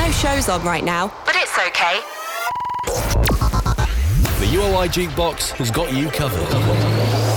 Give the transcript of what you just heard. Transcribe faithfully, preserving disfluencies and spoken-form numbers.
no shows on right now, but it's okay. The U O I Jukebox has got you covered.